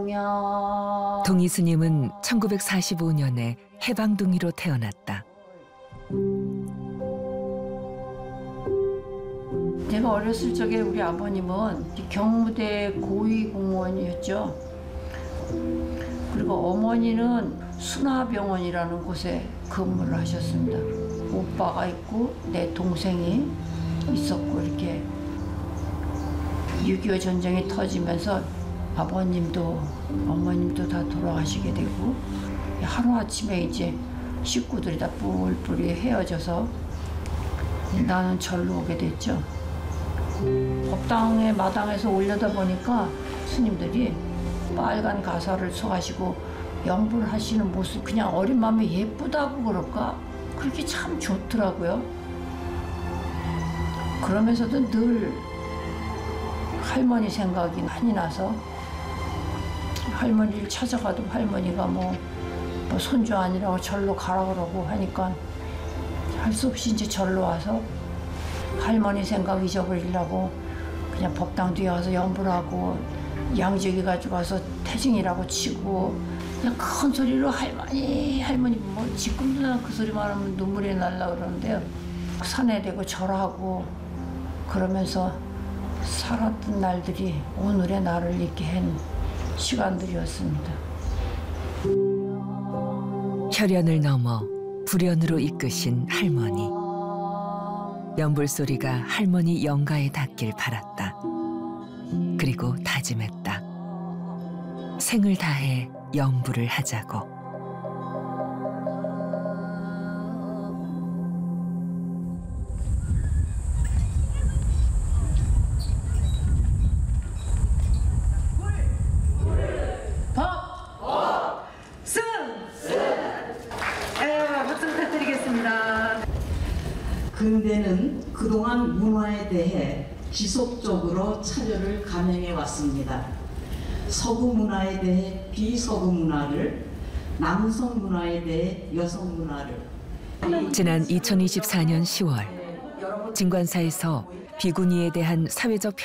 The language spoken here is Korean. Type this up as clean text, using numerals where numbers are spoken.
동희 스님은 1945년에 해방둥이로 태어났다. 제가 어렸을 적에 우리 아버님은 경무대 고위 공무원이었죠. 그리고 어머니는 순화병원이라는 곳에 근무를 하셨습니다. 오빠가 있고 내 동생이 있었고, 이렇게 6.25 전쟁이 터지면서 아버님도 어머님도 다 돌아가시게 되고, 하루아침에 이제 식구들이 다 뿔뿔이 헤어져서 나는 절로 오게 됐죠. 법당의 마당에서 올려다 스님들이 빨간 가사를 써가시고 영불 하시는 모습, 그냥 어린 마음에 예쁘다고 그럴까? 그렇게 참 좋더라고요. 그러면서도 늘 할머니 생각이 많이 나서 할머니를 찾아가도 할머니가 뭐 손주 아니라고 절로 가라 그러고 하니까 할 수 없이 이제 절로 와서 할머니 생각 잊어버리려고 그냥 법당 뒤에 와서 영불하고 양재기 가지고 와서 태징이라고 치고 그냥 큰 소리로 할머니 뭐 지금도 난 그 소리만 하면 눈물이 날라 그러는데요. 산에 대고 절하고 그러면서 살았던 날들이 오늘의 나를 있게 한 시간들이었습니다. 혈연을 넘어 불연으로 이끄신 할머니. 연불 소리가 할머니 영가에 닿길 바랐다. 그리고 다짐했다. 생을 다해 연불을 하자고. 박수 부탁드리겠습니다. 근대는 그동안 문화에 대해 지속적으로 차별을 감행해 왔습니다. 서구 문화에 대해 비서구 문화를, 남성 문화에 대해 여성 문화를. 지난 2024년 10월 진관사에서 비구니에 대한 사회적